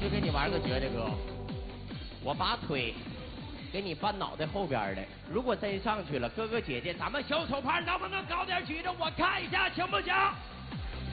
就给你玩个绝的哥，我把腿给你搬脑袋后边的。如果真上去了，哥哥姐姐，咱们小手牌能不能搞点举着？我看一下行不行？